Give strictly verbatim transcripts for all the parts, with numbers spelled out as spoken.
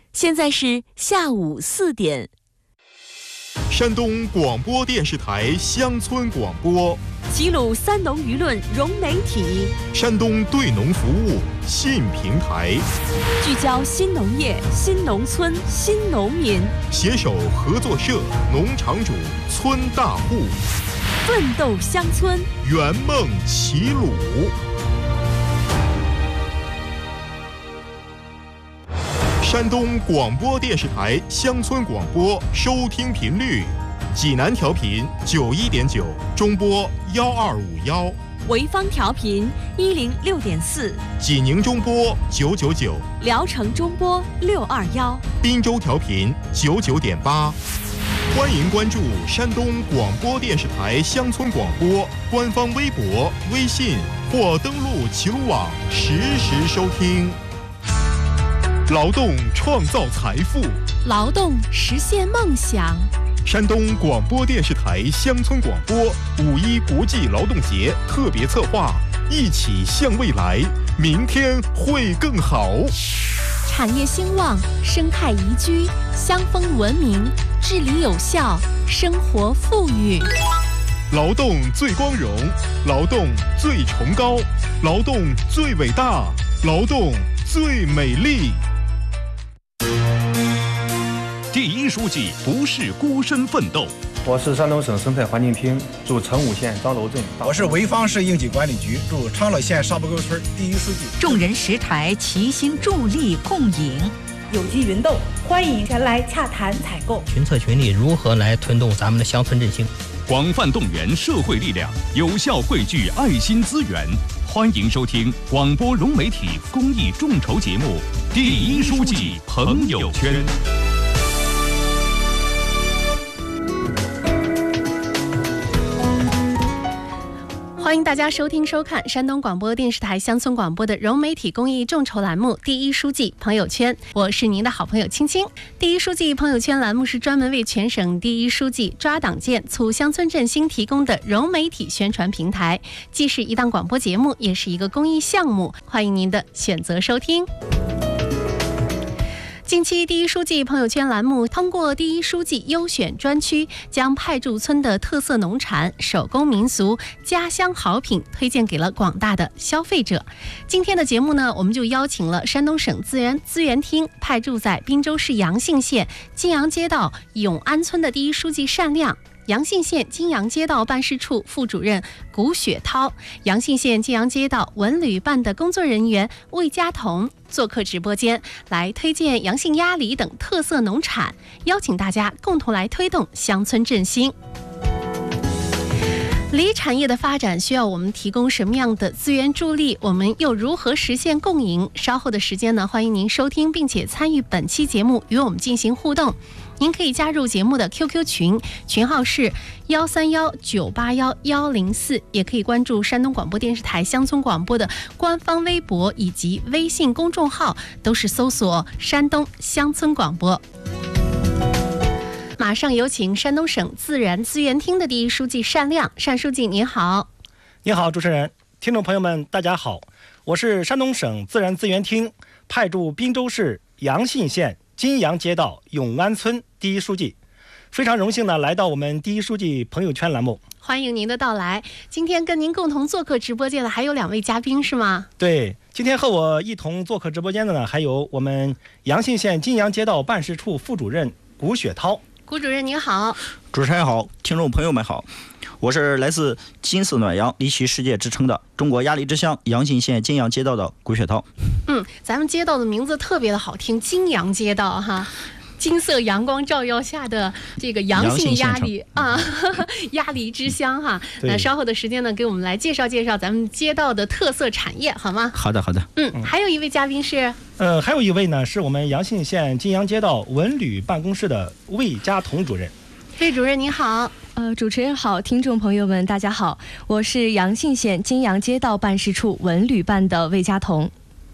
现在是下午四点。 山东广播电视台乡村广播， 齐鲁三农舆论融媒体， 山东对农服务新平台， 聚焦新农业、新农村、新农民， 携手合作社、农场主、村大户， 奋斗乡村， 圆梦齐鲁。山东广播电视台乡村广播收听频率：济南调频九一点九，中波幺二五幺； 潍坊调频一零六点四， 济宁中波九九九， 聊城中波六二幺， 滨州调频九九点八。欢迎关注山东广播电视台乡村广播官方微博、微信或登录齐鲁网实时收听。劳动创造财富， 劳动实现梦想。 山东广播电视台乡村广播五一国际劳动节特别策划：一起向未来，明天会更好。 产业兴旺，生态宜居，乡风文明，治理有效，生活富裕。 劳动最光荣，劳动最崇高，劳动最伟大，劳动最美丽。第一书记不是孤身奋斗。 我是山东省生态环境厅驻成武县张楼镇。 我是潍坊市应急管理局驻昌乐县沙坡沟村第一书记。 众人拾柴，齐心助力共赢。 有机云豆，欢迎前来洽谈采购。 群策群力，如何来推动咱们的乡村振兴？ 广泛动员社会力量，有效汇聚爱心资源。欢迎收听广播融媒体公益众筹节目《第一书记朋友圈》。 欢迎大家收听收看山东广播电视台乡村广播的融媒体公益众筹栏目《第一书记朋友圈》，我是您的好朋友青青。第一书记朋友圈栏目是专门为全省第一书记抓党建、促乡村振兴提供的融媒体宣传平台，既是一档广播节目，也是一个公益项目，欢迎您的选择收听。近期第一书记朋友圈栏目通过第一书记优选专区，将派驻村的特色农产、手工民俗、家乡好品推荐给了广大的消费者。今天的节目呢，我们就邀请了山东省自然资源厅派驻在滨州市阳信县金阳街道永安村的第一书记单亮，阳信县金阳街道办事处副主任谷雪涛，阳信县金阳街道文旅办的工作人员魏佳彤做客直播间，来推荐阳信鸭梨等特色农产，邀请大家共同来推动乡村振兴。梨产业的发展需要我们提供什么样的资源助力？我们又如何实现共赢？稍后的时间呢，欢迎您收听并且参与本期节目，与我们进行互动。您可以加入节目的 Q Q 群，群号是幺三幺九八幺幺零四，也可以关注山东广播电视台乡村广播的官方微博以及微信公众号，都是搜索山东乡村广播。马上有请山东省自然资源厅的第一书记单亮，单书记您好。 你好，主持人，听众朋友们大家好，我是山东省自然资源厅派驻滨州市阳信县金阳街道永安村第一书记，非常荣幸呢来到我们第一书记朋友圈栏目。 欢迎您的到来。今天跟您共同做客直播间的还有两位嘉宾是吗？ 对，今天和我一同做客直播间的呢还有我们阳信县金阳街道办事处副主任谷雪涛。 谷主任您好。 主持人好，听众朋友们好，我是来自金丝暖阳、梨旗世界之称的中国鸭梨之乡阳信县金阳街道的谷雪涛。 嗯，咱们街道的名字特别的好听，金阳街道哈。金色阳光照耀下的这个阳信鸭梨啊，鸭梨之乡哈。那稍后的时间呢，给我们来介绍介绍咱们街道的特色产业，好吗？ 好的，好的。 嗯，还有一位嘉宾是， 呃，还有一位呢，是我们阳信县金阳街道文旅办公室的魏佳彤主任。 魏主任您好。 呃，主持人好，听众朋友们大家好，我是阳信县金阳街道办事处文旅办的魏佳彤。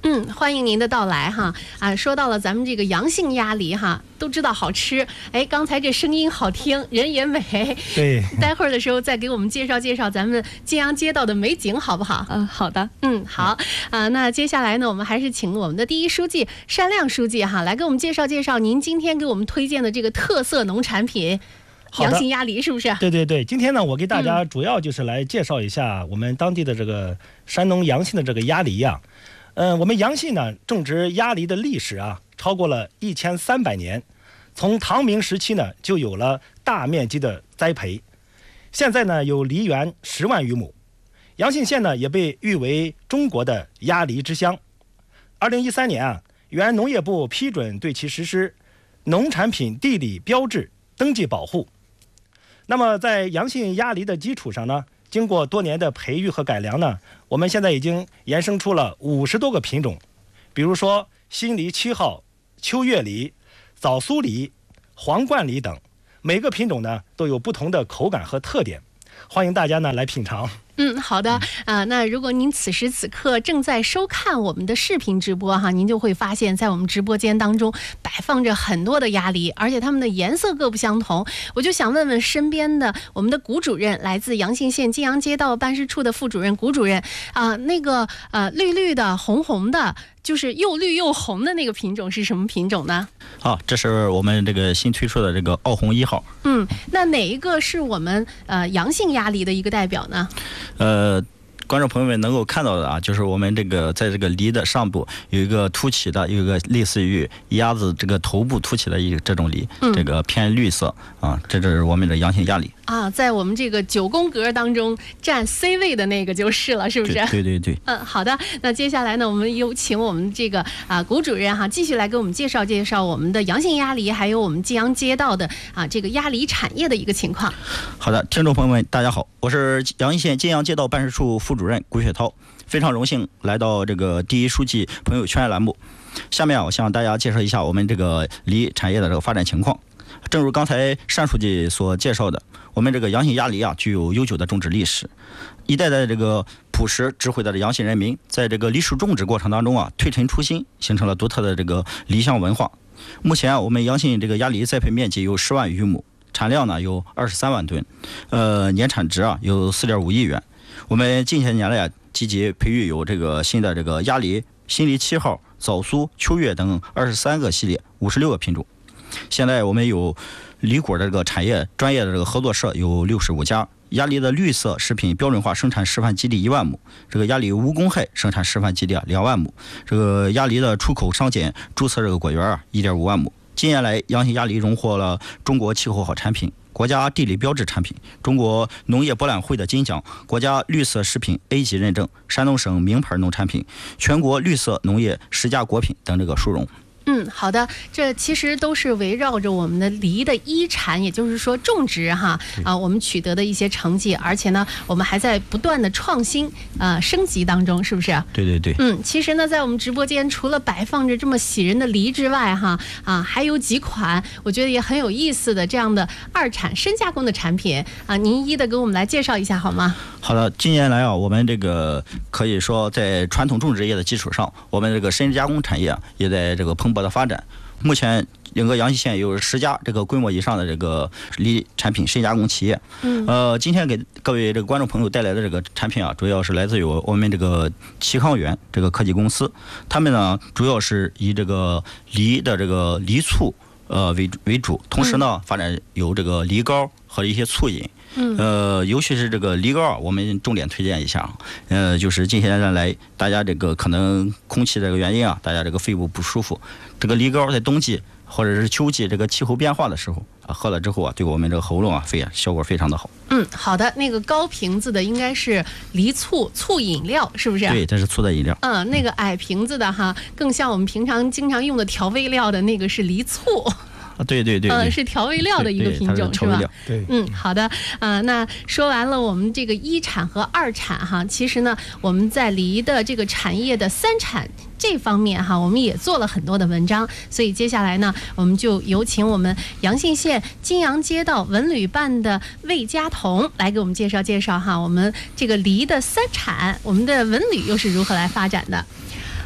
嗯，欢迎您的到来哈啊！说到了咱们这个阳性鸭梨哈，都知道好吃。哎，刚才这声音好听，人也美。 对， 待会儿的时候再给我们介绍介绍咱们金阳街道的美景，好不好？ 嗯，好的。 嗯，好啊。那接下来呢，我们还是请我们的第一书记单亮书记哈，来给我们介绍介绍您今天给我们推荐的这个特色农产品。阳性鸭梨是不是？ 对对对，今天呢，我给大家主要就是来介绍一下我们当地的这个山东阳信的这个鸭梨呀、啊。嗯、呃，我们阳信呢种植鸭梨的历史啊，超过了一千三百年。从唐明时期呢，就有了大面积的栽培。现在呢，有梨园十万余亩。阳信县呢，也被誉为中国的鸭梨之乡。二零一三年啊，原农业部批准对其实施农产品地理标志登记保护。那么在阳信鸭梨的基础上呢，经过多年的培育和改良呢，我们现在已经延伸出了五十多个品种，比如说新梨七号、秋月梨、枣苏梨、皇冠梨等，每个品种呢都有不同的口感和特点，欢迎大家呢来品尝。 嗯，好的啊、呃。那如果您此时此刻正在收看我们的视频直播哈，您就会发现，在我们直播间当中摆放着很多的鸭梨，而且它们的颜色各不相同。我就想问问身边的我们的谷主任，来自阳信县金阳街道办事处的副主任谷主任啊、呃，那个呃绿绿的、红红的，就是又绿又红的那个品种是什么品种呢？ 好，这是我们这个新推出的这个奥红一号。 嗯，那哪一个是我们呃阳信鸭梨的一个代表呢？ 呃，观众朋友们能够看到的啊，就是我们这个在这个梨的上部有一个凸起的，有一个类似于鸭子这个头部凸起的一个这种梨，嗯、这个偏绿色啊，这是我们的阳信鸭梨啊，在我们这个九宫格当中占 C 位的那个就是了，是不是？ 对对 对, 对。 嗯，好的。那接下来呢，我们有请我们这个啊谷主任哈，继续来给我们介绍介绍我们的阳信鸭梨，还有我们金阳街道的啊这个鸭梨产业的一个情况。 好的，听众朋友们，大家好，我是阳信县金阳街道办事处副主任谷雪涛，非常荣幸来到这个第一书记朋友圈栏目。下面啊，我向大家介绍一下我们这个梨产业的这个发展情况。正如刚才单书记所介绍的，我们这个阳信鸭梨啊，具有悠久的种植历史。一代代这个朴实智慧的阳信人民，在这个梨树种植过程当中啊，推陈出新，形成了独特的这个梨乡文化。目前啊，我们阳信这个鸭梨栽培面积有十万余亩，产量呢有二十三万吨，呃，年产值啊有四点五亿元。我们近些年来啊，积极培育有这个新的这个鸭梨、新梨七号、枣苏、秋月等二十三个系列，五十六个品种。现在我们有梨果的这个产业专业的这个合作社有六十五家，鸭梨的绿色食品标准化生产示范基地一万亩，这个鸭梨无公害生产示范基地啊两万亩，这个鸭梨的出口商检注册这个果园啊一点五万亩。近年来，阳信鸭梨荣获了中国气候好产品、国家地理标志产品、中国农业博览会的金奖、国家绿色食品 A 级认证、山东省名牌农产品、全国绿色农业十佳果品等这个殊荣。 嗯，好的，这其实都是围绕着我们的梨的一产，也就是说种植哈啊，我们取得的一些成绩，而且呢，我们还在不断的创新啊升级当中，是不是？ 对对对。 嗯，其实呢，在我们直播间除了摆放着这么喜人的梨之外，哈啊，还有几款我觉得也很有意思的这样的二产深加工的产品啊，您一一的给我们来介绍一下好吗？ 好的，近年来啊，我们这个可以说在传统种植业的基础上，我们这个深加工产业啊，也在这个蓬勃的发展。目前整个阳信县有十家这个规模以上的这个梨产品深加工企业。嗯，呃，今天给各位这个观众朋友带来的这个产品啊，主要是来自于我们这个齐康源这个科技公司，他们呢主要是以这个梨的这个梨醋呃为为主，同时呢发展有这个梨膏和一些醋饮。嗯，呃，尤其是这个梨膏啊，我们重点推荐一下。呃，就是近些年来，大家这个可能空气这个原因啊，大家这个肺部不舒服，这个梨膏在冬季或者是秋季这个气候变化的时候啊，喝了之后啊，对我们这个喉咙啊、肺啊效果非常的好。 嗯，好的，那个高瓶子的应该是梨醋醋饮料，是不是？ 对，这是醋的饮料。 嗯，那个矮瓶子的哈，更像我们平常经常用的调味料的那个是梨醋。 啊，对对 对, 对， 嗯，是调味料的一个品种，是吧？ 对， 嗯，好的，呃，那说完了我们这个一产和二产哈，其实呢，我们在梨的这个产业的三产这方面哈，我们也做了很多的文章，所以接下来呢，我们就有请我们阳信县金阳街道文旅办的魏佳彤来给我们介绍介绍哈，我们这个梨的三产，我们的文旅又是如何来发展的。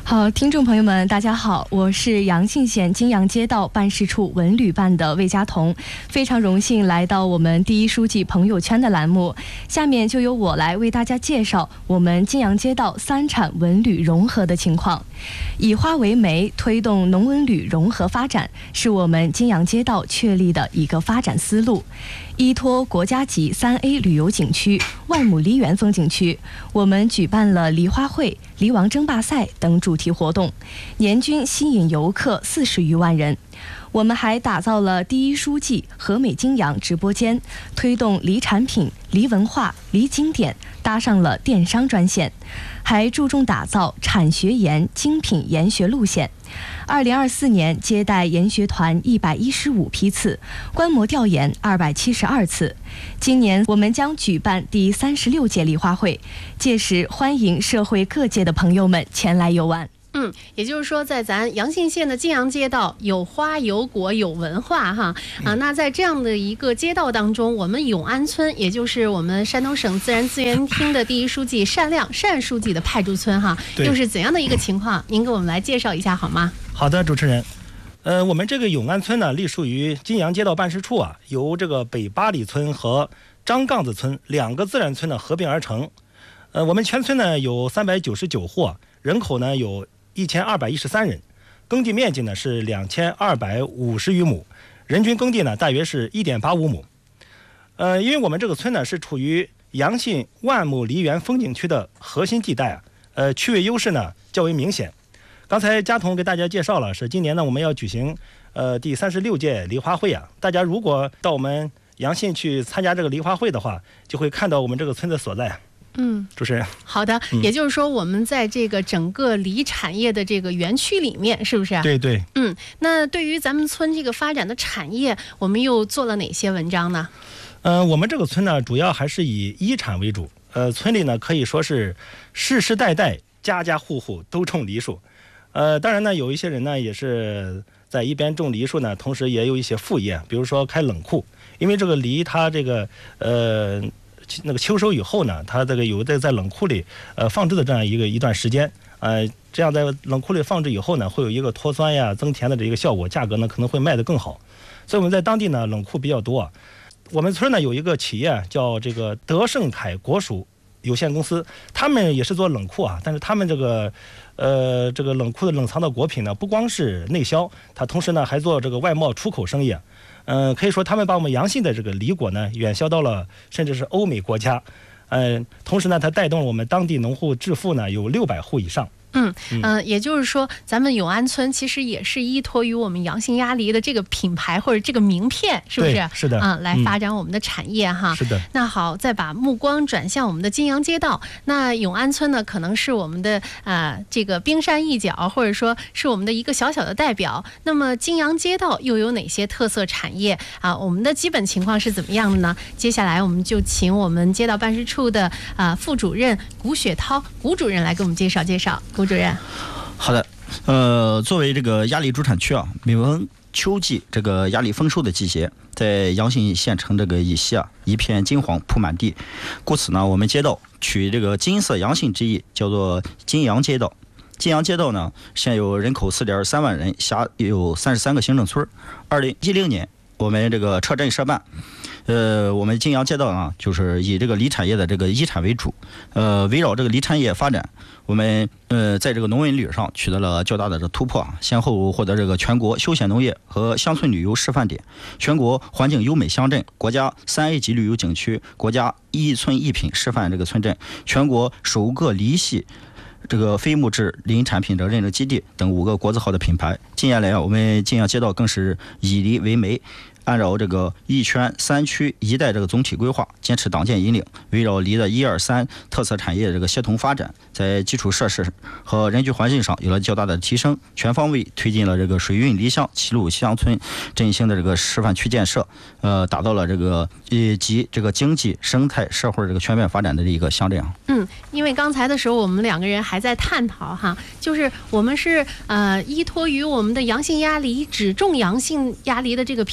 好，听众朋友们，大家好，我是阳信县金阳街道办事处文旅办的魏佳彤，非常荣幸来到我们第一书记朋友圈的栏目。下面就由我来为大家介绍我们金阳街道三产文旅融合的情况。以花为媒，推动农文旅融合发展，是我们金阳街道确立的一个发展思路。依托国家级三 A 旅游景区万亩梨园风景区，我们举办了梨花会、梨王争霸赛等主题活动，年均吸引游客四十余万人。我们还打造了第一书记和美金阳直播间，推动梨产品、梨文化、梨经典，搭上了电商专线，还注重打造产学研精品研学路线。二零二四年接待研学团一百一十五批次，观摩调研二百七十二次。今年我们将举办第三十六届梨花会，届时欢迎社会各界的朋友们前来游玩。 嗯，也就是说，在咱阳信县的金阳街道有花有果有文化哈啊，那在这样的一个街道当中，我们永安村，也就是我们山东省自然资源厅的第一书记单亮单书记的派驻村哈，又是怎样的一个情况？您给我们来介绍一下好吗？ 好的，主持人。呃，我们这个永安村呢，隶属于金阳街道办事处啊，由这个北八里村和张杠子村两个自然村呢合并而成。呃，我们全村呢有三百九十九户，人口呢有一千二百一十三人，耕地面积呢是两千二百五十余亩，人均耕地呢大约是一点八五亩。呃，因为我们这个村呢是处于阳信万亩梨园风景区的核心地带啊，呃，区位优势呢较为明显。刚才佳彤给大家介绍了，是今年呢我们要举行呃第三十六届梨花会啊，大家如果到我们阳信去参加这个梨花会的话，就会看到我们这个村子所在。嗯，主持人， 好的，嗯、也就是说，我们在这个整个梨产业的这个园区里面，是不是？ 对对。 嗯，那对于咱们村这个发展的产业，我们又做了哪些文章呢？ 呃，我们这个村呢，主要还是以一产为主。呃，村里呢可以说是世世代代、家家户户都种梨树。呃，当然呢，有一些人呢也是在一边种梨树呢，同时也有一些副业，比如说开冷库，因为这个梨它这个呃。那个秋收以后呢，它这个有在在冷库里呃放置的这样一个一段时间，呃，这样在冷库里放置以后呢，会有一个脱酸呀、增甜的这一个效果，价格呢可能会卖得更好。所以我们在当地呢冷库比较多。我们村呢有一个企业叫这个德胜凯果属有限公司，他们也是做冷库啊，但是他们这个呃这个冷库的冷藏的果品呢，不光是内销，它同时呢还做这个外贸出口生意。嗯、呃，可以说他们把我们阳信的这个梨果呢远销到了甚至是欧美国家，嗯、呃，同时呢，它带动了我们当地农户致富呢有六百户以上。 嗯嗯、呃，也就是说，咱们永安村其实也是依托于我们阳信鸭梨的这个品牌或者这个名片，是不是？ 是的。 啊、呃，来发展我们的产业、嗯、哈。 是的。 那好，再把目光转向我们的金阳街道。那永安村呢，可能是我们的啊、呃、这个冰山一角，或者说是我们的一个小小的代表。那么金阳街道又有哪些特色产业啊？我们的基本情况是怎么样的呢？接下来我们就请我们街道办事处的啊、呃、副主任谷雪涛谷主任来给我们介绍介绍。谷主任。 好的，呃，作为这个鸭梨主产区啊，每逢秋季这个鸭梨丰收的季节，在阳信县城这个以西啊，一片金黄铺满地，故此呢，我们街道取这个金色阳信之意，叫做金阳街道。金阳街道呢，现有人口四点三万人，辖有三十三个行政村。二零一零年，我们这个撤镇设办。呃，我们金阳街道啊，就是以这个梨产业的这个一产为主，呃，围绕这个梨产业发展，我们呃在这个农文旅上取得了较大的这突破，先后获得这个全国休闲农业和乡村旅游示范点、全国环境优美乡镇、国家三 A 级旅游景区、国家一村一品示范这个村镇、全国首个梨系这个非木质林产品的认证基地等五个国字号的品牌。近年来啊，我们金阳街道更是以梨为媒。按照这个一圈三区一带这个总体规划，坚持党建引领，围绕梨的一二三特色产业这个协同发展，在基础设施和人居环境上有了较大的提升，全方位推进了这个水运梨乡齐鲁乡村振兴的这个示范区建设，呃，达到了这个以及这个经济生态社会这个全面发展的一个乡镇。 嗯，因为刚才的时候我们两个人还在探讨哈，就是我们是呃依托于我们的阳信鸭梨，只种阳信鸭梨的这个品种呢。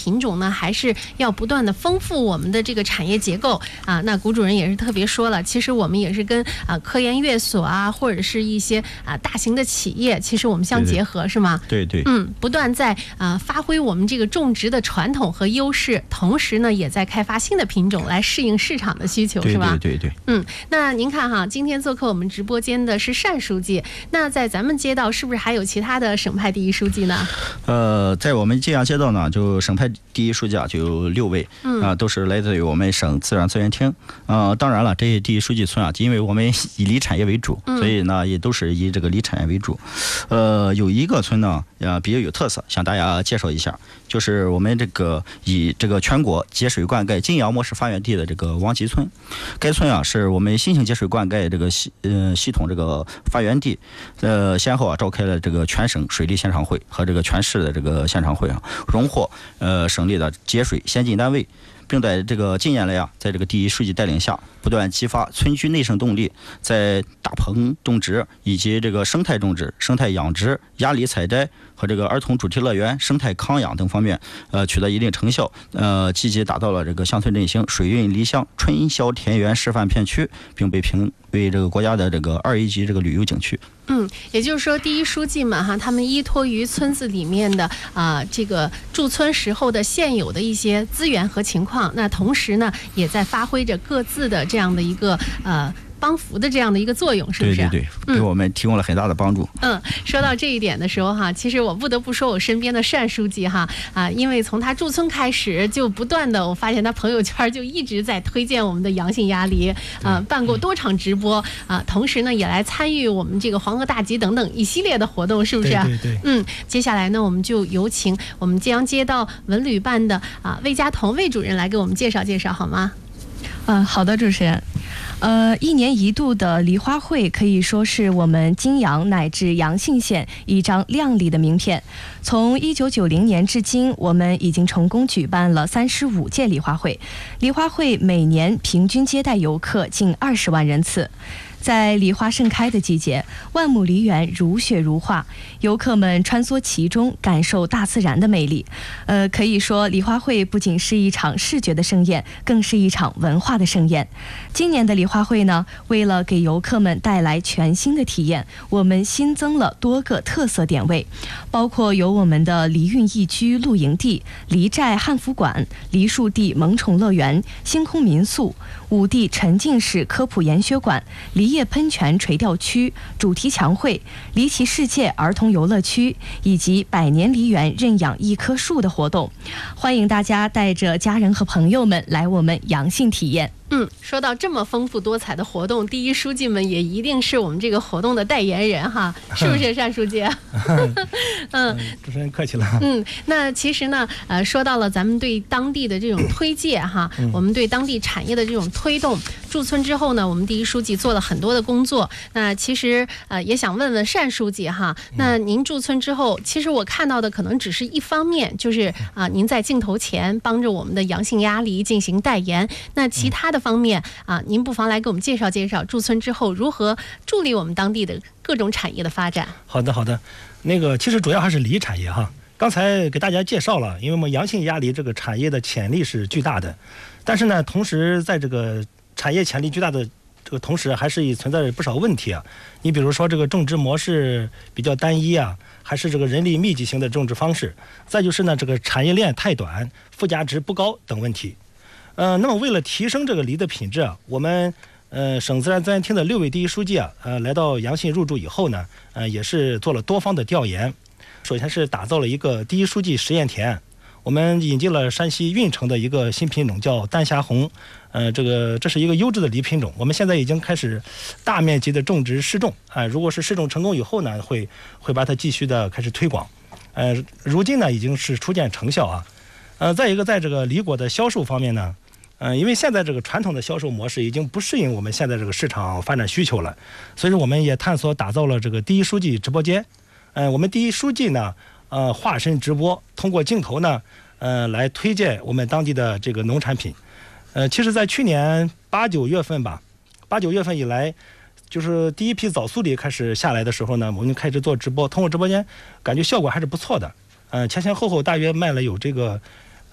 呢，还是要不断的丰富我们的这个产业结构啊。那谷主任也是特别说了，其实我们也是跟啊科研院所啊，或者是一些啊大型的企业，其实我们相结合， 对对， 是吗？ 对对， 嗯，不断在啊发挥我们这个种植的传统和优势，同时呢，也在开发新的品种来适应市场的需求，是吧？ 对对对对。 嗯，那您看哈，今天做客我们直播间的是单书记，那在咱们街道是不是还有其他的省派第一书记呢？ 呃，在我们晋阳街道呢，就省派第一书记啊，就有六位， 嗯啊、呃，都是来自于我们省自然资源厅。呃，当然了，这些第一书记村啊，因为我们以锂产业为主， 嗯、 所以呢，也都是以这个锂产业为主。呃，有一个村呢，呃，比较有特色，向大家介绍一下，就是我们这个以这个全国节水灌溉晋阳模式发源地的这个王集村。该村啊，是我们新型节水灌溉这个系呃系统这个发源地。呃，先后啊召开了这个全省水利现场会和这个全市的这个现场会啊，荣获呃省里的节水先进单位。并在这个近年来啊，在这个第一书记带领下，不断激发村居内生动力，在大棚种植以及这个生态种植、生态养殖、压力采摘和这个儿童主题乐园、生态康养等方面，呃，取得一定成效。呃，积极打造了这个乡村振兴水韵梨乡春宵田园示范片区，并被评为这个国家的这个二一级这个旅游景区。 嗯，也就是说，第一书记们哈，他们依托于村子里面的啊、呃、这个驻村时候的现有的一些资源和情况，那同时呢，也在发挥着各自的这样的一个呃。帮扶的这样的一个作用，是不是？ 对对对，给我们提供了很大的帮助。 嗯，说到这一点的时候哈，其实我不得不说我身边的单书记哈啊，因为从他驻村开始，就不断的我发现他朋友圈就一直在推荐我们的阳性鸭梨啊，办过多场直播啊，同时呢也来参与我们这个黄河大集等等一系列的活动，是不是？ 对对对。 嗯，接下来呢，我们就有请我们晋阳街道文旅办的啊魏家彤魏主任来给我们介绍介绍，好吗？ 嗯，好的，主持人。呃，一年一度的梨花会可以说是我们晋阳乃至阳信县一张亮丽的名片。从一九九零年至今，我们已经成功举办了三十五届梨花会。梨花会每年平均接待游客近二十万人次。在梨花盛开的季节，万亩梨园如雪如画，游客们穿梭其中，感受大自然的魅力。呃，可以说梨花会不仅是一场视觉的盛宴，更是一场文化的盛宴。今年的梨花会呢，为了给游客们带来全新的体验，我们新增了多个特色点位，包括有我们的梨韵逸居露营地、梨寨汉服馆、梨树地萌宠乐园、星空民宿、五地沉浸式科普研学馆、梨叶喷泉垂钓区、主题墙绘、梨奇世界儿童游乐区以及百年梨园认养一棵树的活动，欢迎大家带着家人和朋友们来我们阳信体验。 嗯，说到这么丰富多彩的活动，第一书记们也一定是我们这个活动的代言人哈，是不是单书记？嗯， 主持人客气了。 嗯，那其实呢，呃，说到了咱们对当地的这种推介哈， 嗯、 我们对当地产业的这种推动，驻村之后呢，我们第一书记做了很多的工作。那其实呃，也想问问单书记哈，那您驻村之后，其实我看到的可能只是一方面，就是啊、呃，您在镜头前帮着我们的阳性鸭梨进行代言，那其他的方面啊，您不妨来给我们介绍介绍驻村之后如何助力我们当地的各种产业的发展。 好的好的，那个其实主要还是梨产业哈。刚才给大家介绍了，因为我们阳性鸭梨这个产业的潜力是巨大的，但是呢，同时在这个产业潜力巨大的这个同时，还是存在着不少问题啊。你比如说这个种植模式比较单一啊，还是这个人力密集型的种植方式，再就是呢这个产业链太短，附加值不高等问题。呃，那么为了提升这个梨的品质啊，我们呃省自然资源厅的六位第一书记啊，呃来到阳信入驻以后呢，呃也是做了多方的调研。首先是打造了一个第一书记实验田，我们引进了山西运城的一个新品种叫丹霞红，呃这个这是一个优质的梨品种，我们现在已经开始大面积的种植试种啊、呃，如果是试种成功以后呢，会会把它继续的开始推广，呃如今呢已经是初见成效啊。呃再一个在这个梨果的销售方面呢。嗯、呃，因为现在这个传统的销售模式已经不适应我们现在这个市场发展需求了，所以说我们也探索打造了这个第一书记直播间。嗯、呃，我们第一书记呢，呃，化身直播，通过镜头呢，呃，来推荐我们当地的这个农产品。呃，其实，在去年八九月份吧，八九月份以来，就是第一批枣树梨开始下来的时候呢，我们就开始做直播，通过直播间，感觉效果还是不错的。呃，前前后后大约卖了有这个。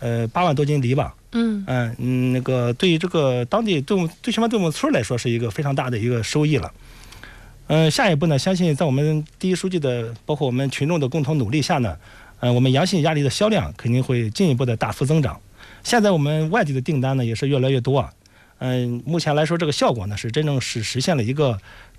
呃八万多斤梨吧。 嗯嗯嗯，那个对于这个当地对我们最起码对我们村来说是一个非常大的一个收益了。嗯、呃，下一步呢，相信在我们第一书记的包括我们群众的共同努力下呢，呃，我们阳性鸭梨的销量肯定会进一步的大幅增长。现在我们外地的订单呢也是越来越多啊。嗯、呃，目前来说这个效果呢是真正是实现了一个